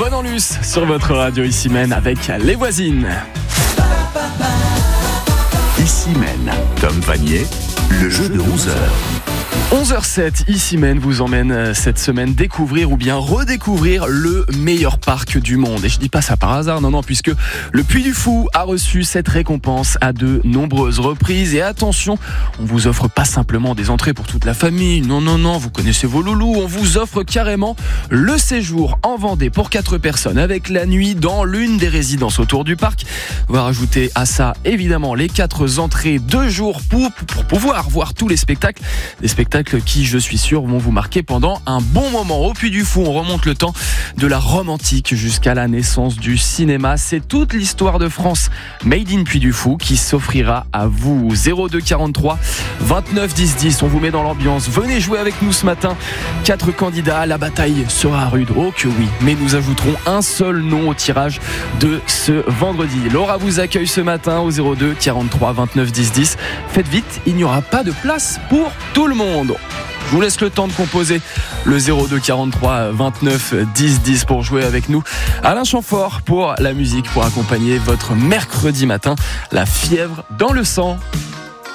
Renan-Luce sur votre radio Issy-Mène avec Les Voisines. Issy-Mène, Tom Vanier, le jeu de 11h. 11h07, Issy-Mène vous emmène cette semaine découvrir ou bien redécouvrir le meilleur parc du monde. Et je dis pas ça par hasard, non, puisque le Puy du Fou a reçu cette récompense à de nombreuses reprises. Et attention, on vous offre pas simplement des entrées pour toute la famille, non, vous connaissez vos loulous, on vous offre carrément le séjour en Vendée pour 4 personnes avec la nuit dans l'une des résidences autour du parc. On va rajouter à ça évidemment les 4 entrées 2 jours pour pouvoir voir tous les spectacles. Des spectacles qui, je suis sûr, vont vous marquer pendant un bon moment. Au Puy du Fou, on remonte le temps de la Rome antique jusqu'à la naissance du cinéma. C'est toute l'histoire de France Made in Puy du Fou qui s'offrira à vous. 02 43 29 10 10. On vous met dans l'ambiance. Venez jouer avec nous ce matin. 4 candidats. La bataille sera rude. Oh que oui. Mais nous ajouterons un seul nom au tirage de ce vendredi. Laura vous accueille ce matin au 02 43 29 10 10. Faites vite, il n'y aura pas de place pour tout le monde. Je vous laisse le temps de composer le 02 43 29 10 10 pour jouer avec nous. Alain Chamfort pour la musique, pour accompagner votre mercredi matin. La fièvre dans le sang.